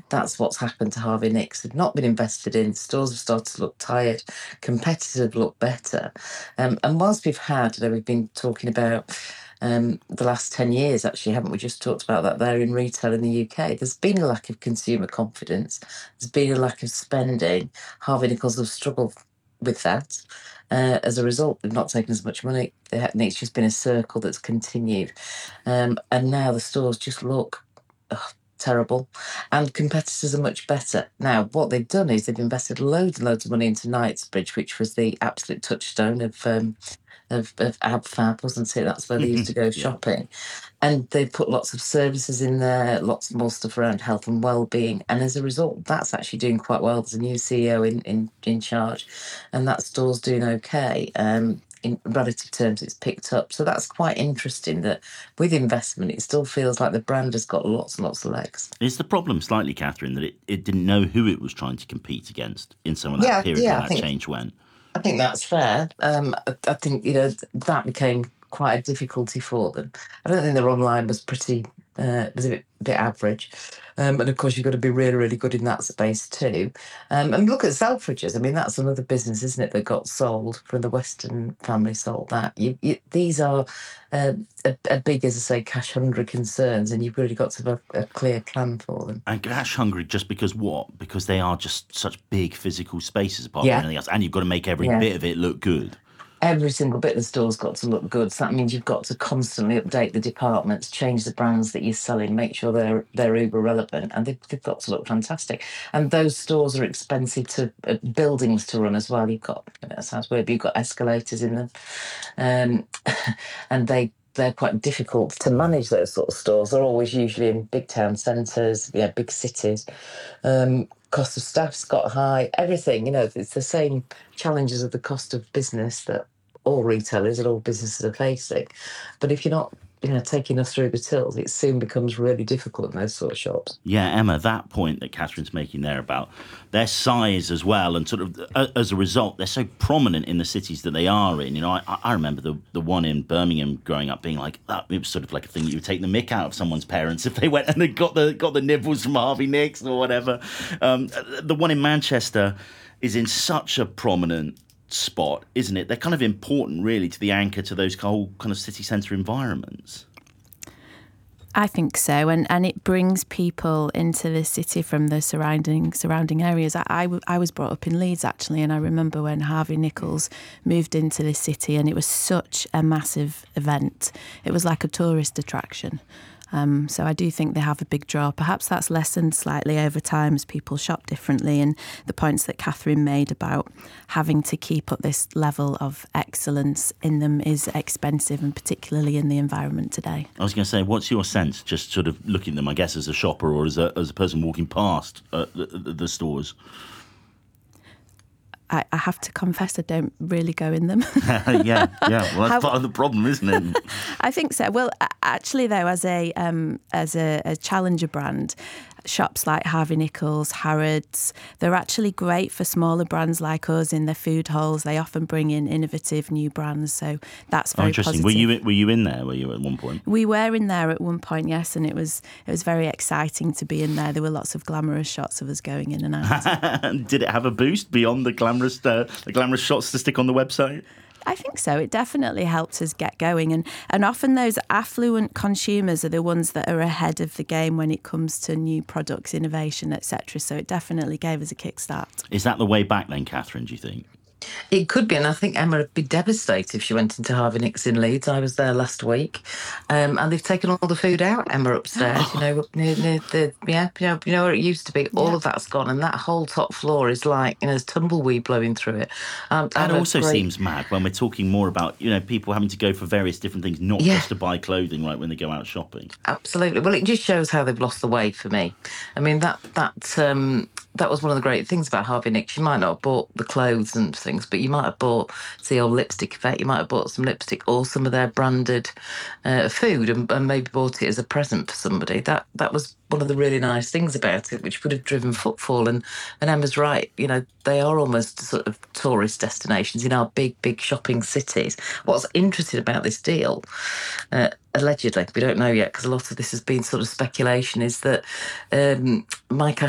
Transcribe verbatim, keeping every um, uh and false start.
that's what's happened to Harvey Nicks. They've not been invested in. Stores have started to look tired. Competitors have looked better. Um, and whilst we've had, you know, we've been talking about um, the last ten years, actually, haven't we? Just talked about that there in retail in the U K. There's been a lack of consumer confidence. There's been a lack of spending. Harvey Nichols have struggled with that. Uh, as a result, they've not taken as much money. It's just been a circle that's continued. Um, and now the stores just look ugh, terrible. And competitors are much better. Now, what they've done is they've invested loads and loads of money into Knightsbridge, which was the absolute touchstone of um, of, of AbFab, wasn't it? That's where they used to go Yeah. shopping. And they put lots of services in there, lots more stuff around health and well-being. And as a result, that's actually doing quite well. There's a new C E O in, in, in charge, and that store's doing okay. Um, in relative terms, it's picked up. So that's quite interesting that with investment, it still feels like the brand has got lots and lots of legs. Is the problem slightly, Catherine, that it, it didn't know who it was trying to compete against in some of that Yeah, period yeah, when I that think- change went? I think that's fair. Um, I, I think, you know, that became quite a difficulty for them. I don't think their online was pretty, uh, was a bit, bit average. Um, and of course, you've got to be really, really good in that space too. Um, and look at Selfridges. I mean, that's another business, isn't it, that got sold from the Western family sold that. You, you, these are uh, a, a big, as I say, cash hungry concerns, and you've really got to have a, a clear plan for them. And cash hungry just because what? Because they are just such big physical spaces apart Yeah. from anything else. And you've got to make every Yeah. bit of it look good. Every single bit of the store's got to look good. So that means you've got to constantly update the departments, change the brands that you're selling, make sure they're they're uber relevant, and they've, they've got to look fantastic. And those stores are expensive to uh, buildings to run as well. You've got, that sounds weird, but you've got escalators in them, um, and they they're quite difficult to manage. Those sort of stores. They're always usually in big town centres, yeah, big cities. Um, cost of staff's got high. Everything, you know, it's the same challenges of the cost of business that all retailers and all businesses are facing. But if you're not, you know, taking us through the tills, it soon becomes really difficult in those sort of shops. Yeah, Emma, that point that Catherine's making there about their size as well, and sort of uh, as a result, they're so prominent in the cities that they are in. You know, I, I remember the the one in Birmingham growing up being like that. It was sort of like a thing you would take the mick out of someone's parents if they went and they got the got the nibbles from Harvey Nicks or whatever. Um, the one in Manchester is in such a prominent spot, isn't it? They're kind of important, really, to the anchor to those whole kind of city centre environments. I think so, and, and it brings people into the city from the surrounding surrounding areas. I, I, I was brought up in Leeds, actually, and I remember when Harvey Nichols moved into the city, and it was such a massive event. It was like a tourist attraction. Um, so I do think they have a big draw. Perhaps that's lessened slightly over time as people shop differently, and the points that Catherine made about having to keep up this level of excellence in them is expensive, and particularly in the environment today. I was going to say, what's your sense, just sort of looking at them, I guess, as a shopper or as a, as a person walking past uh, the, the, the stores? I, I have to confess I don't really go in them. yeah, yeah. Well, that's How, part of the problem, isn't it? I think so. Well, actually, though, as a um, as a, a challenger brand, shops like Harvey Nichols, Harrods, they're actually great for smaller brands like us in their food halls. They often bring in innovative new brands, so that's very oh, interesting. positive. Were you were you in there? Were you at one point? We were in there at one point, yes, and it was it was very exciting to be in there. There were lots of glamorous shots of us going in and out. Did it have a boost beyond the glamorous uh, the glamorous shots to stick on the website? I think so. It definitely helped us get going. And, and often those affluent consumers are the ones that are ahead of the game when it comes to new products, innovation, et cetera. So it definitely gave us a kickstart. Is that the way back then, Catherine, do you think? It could be, and I think Emma would be devastated if she went into Harvey Nicks in Leeds. I was there last week, um, and they've taken all the food out, Emma, upstairs, you know, up near, near the, yeah, you know, you know where it used to be. All Yeah. of that's gone, and that whole top floor is like, you know, there's tumbleweed blowing through it. Um, That and a also great- seems mad when we're talking more about, you know, people having to go for various different things, not Yeah. just to buy clothing, right, when they go out shopping. Absolutely. Well, it just shows how they've lost the way for me. I mean, that that um, that was one of the great things about Harvey Nicks. You might not have bought the clothes and things, but you might have bought, it's the old lipstick effect, you might have bought some lipstick or some of their branded uh, food and, and maybe bought it as a present for somebody. That that was one of the really nice things about it, which would have driven footfall. And, and Emma's right, you know, they are almost sort of tourist destinations in our big, big shopping cities. What's interesting about this deal, uh, allegedly, we don't know yet because a lot of this has been sort of speculation, is that um, Mike